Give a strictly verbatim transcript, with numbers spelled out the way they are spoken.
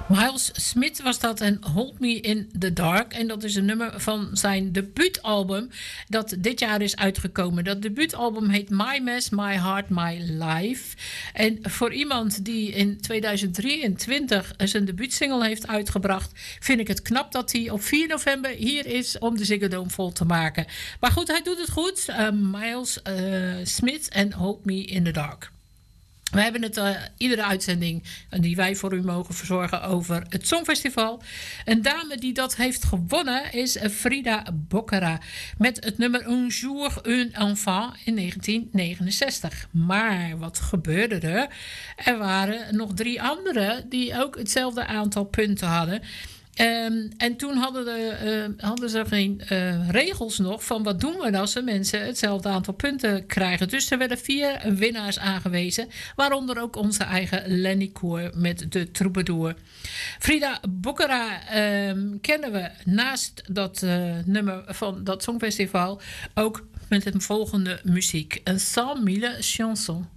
Miles Smith was dat en Hold Me in the Dark. En dat is een nummer van zijn debuutalbum dat dit jaar is uitgekomen. Dat debuutalbum heet My Mess, My Heart, My Life. En voor iemand die in tweeduizend drieëntwintig zijn debuutsingle heeft uitgebracht, vind ik het knap dat hij op vier november hier is om de Ziggo Dome vol te maken. Maar goed, hij doet het goed. Uh, Miles uh, Smith en Hold Me in the Dark. We hebben het uh, iedere uitzending die wij voor u mogen verzorgen over het Songfestival. Een dame die dat heeft gewonnen is Frida Boccara met het nummer Un jour un enfant in negentien negenenzestig. Maar wat gebeurde er? Er waren nog drie anderen die ook hetzelfde aantal punten hadden. Um, en toen hadden, de, uh, hadden ze geen uh, regels nog van wat doen we als de mensen hetzelfde aantal punten krijgen. Dus er werden vier winnaars aangewezen, waaronder ook onze eigen Lenny Koer met de Troubadour. Frida Boccara um, kennen we naast dat uh, nummer van dat Songfestival ook met een volgende muziek. Een cent mille chansons.